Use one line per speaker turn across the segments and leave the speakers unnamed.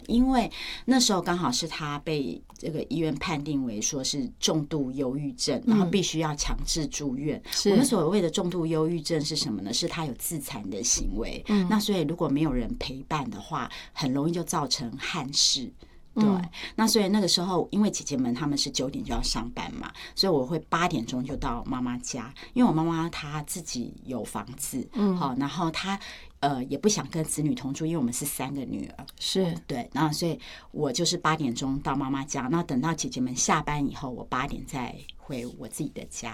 因为那时候刚好是他被这个医院判定为说是重度忧郁症，然后必须要强制住院。我们所谓的重度忧郁症是什么呢？是他有自残的行为。那所以如果没有人陪伴的话，很容易就造成憾事。对，那所以那个时候，因为姐姐们她们是9点就要上班嘛，所以我会8点钟就到妈妈家，因为我妈妈她自己有房子，好，然后她也不想跟子女同住，因为我们是3个女儿，是对，然后所以我就是8点钟到妈妈家，那等到姐姐们下班以后，我8点再回我自己的家。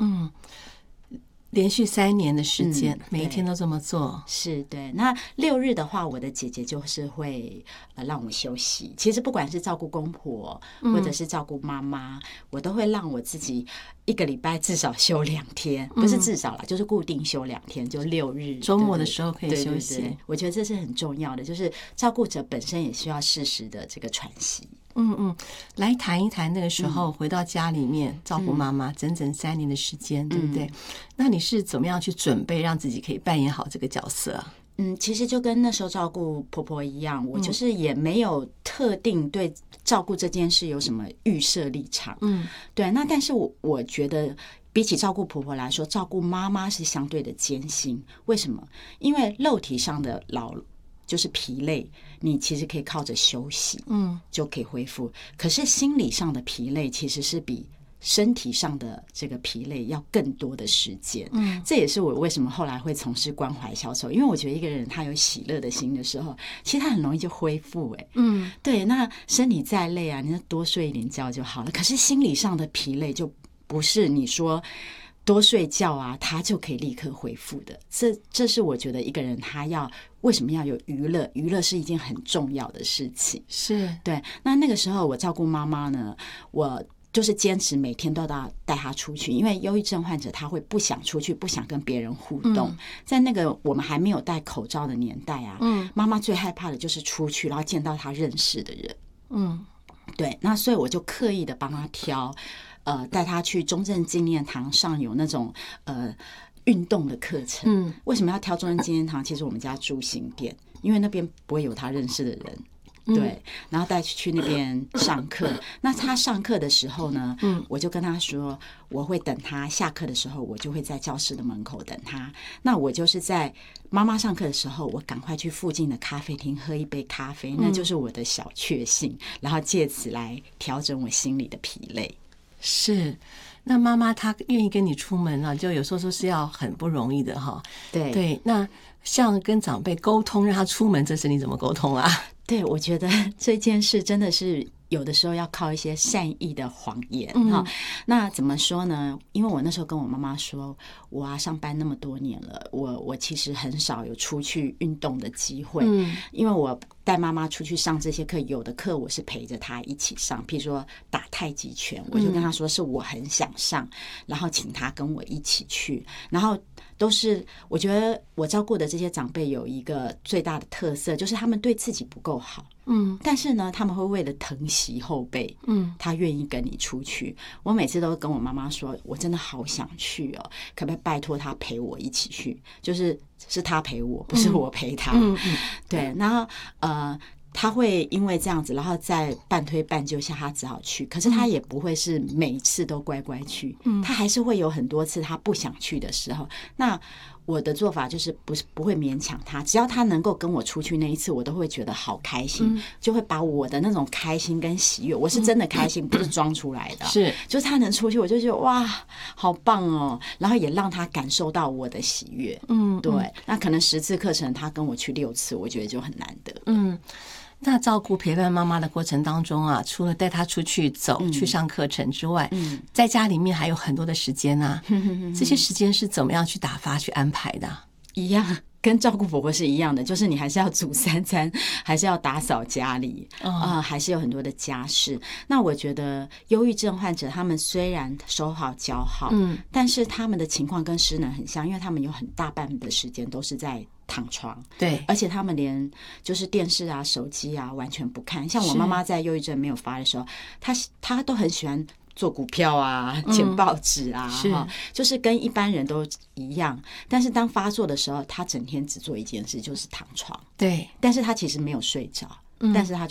连续3年的时间，每一天都这么做。
是对。那6日的话，我的姐姐就是会让我休息。其实不管是照顾公婆，或者是照顾妈妈，我都会让我自己1个礼拜至少休2天，不是至少啦，就是固定休2天，就6日。
周末的时候可以休息。
对，我觉得这是很重要的，就是照顾者本身也需要适时的这个喘息。
来谈一谈那个时候回到家里面照顾妈妈整整3年的时间，对不对？那你是怎么样去准备让自己可以扮演好这个角色啊？
其实就跟那时候照顾婆婆一样，我就是也没有特定对照顾这件事有什么预设立场。对。那但是我觉得比起照顾婆婆来说，照顾妈妈是相对的艰辛。为什么？因为肉体上的就是疲累，你其实可以靠着休息，就可以恢复。可是心理上的疲累其实是比身体上的这个疲累要更多的时间。这也是我为什么后来会从事关怀小丑，因为我觉得一个人他有喜乐的心的时候，其实他很容易就恢复。对，那身体再累啊，你就多睡一点觉就好了。可是心理上的疲累就不是你说多睡觉啊，他就可以立刻恢复的。这是我觉得一个人他为什么要有娱乐？娱乐是一件很重要的事情。
是对。
那个时候我照顾妈妈呢，我就是坚持每天都要带她出去，因为忧郁症患者他会不想出去，不想跟别人互动。在那个我们还没有戴口罩的年代啊，妈妈最害怕的就是出去，然后见到她认识的人。对。那所以我就刻意的帮她挑，带她去中正纪念堂上有那种运动的课程。为什么要挑中正纪念堂？其实我们家住新店，因为那边不会有他认识的人。对，然后带去那边上课。那他上课的时候呢，我就跟他说，我会等他下课的时候，我就会在教室的门口等他。那我就是在妈妈上课的时候，我赶快去附近的咖啡厅喝一杯咖啡，那就是我的小确幸，然后借此来调整我心里的疲累。
是。那妈妈她愿意跟你出门啊，就有时候是要很不容易的哈。对。那像跟长辈沟通让他出门，这是你怎么沟通啊？
对，我觉得这件事真的是有的时候要靠一些善意的谎言。那怎么说呢？因为我那时候跟我妈妈说，我上班那么多年了，我其实很少有出去运动的机会。因为我带妈妈出去上这些课，有的课我是陪着她一起上，譬如说打太极拳，我就跟她说是我很想上，然后请她跟我一起去。然后都是我觉得我照顾的这些长辈有一个最大的特色，就是他们对自己不够好。但是呢，他们会为了疼惜后辈，他愿意跟你出去。我每次都跟我妈妈说，我真的好想去哦，可不可以拜托他陪我一起去？是他陪我，不是我陪他。对，然后他会因为这样子，然后在半推半就下，他只好去。可是他也不会是每一次都乖乖去，他还是会有很多次他不想去的时候。那我的做法就是不会勉强他，只要他能够跟我出去那一次，我都会觉得好开心，就会把我的那种开心跟喜悦，我是真的开心，不是装出来的。是，就是他能出去，我就觉得哇，好棒哦！然后也让他感受到我的喜悦。对。那可能10次课程，他跟我去6次，我觉得就很难得。
那照顾陪伴妈妈的过程当中啊，除了带她出去走、去上课程之外，在家里面还有很多的时间啊。这些时间是怎么样去打发、去安排的？
一样，跟照顾婆婆是一样的，就是你还是要煮3餐，还是要打扫家里，还是有很多的家事。那我觉得忧郁症患者他们虽然手好脚好，但是他们的情况跟失能很像，因为他们有很大半的时间都是在躺床。对，而且他们连就是电视啊、手机啊完全不看。像我妈妈在忧郁症没有发的时候，她都很喜欢做股票啊、捡报纸啊，就是跟一般人都一样。但是当发作的时候，他整天只做一件事，就是躺床。对，但是他其实没有睡着，但是他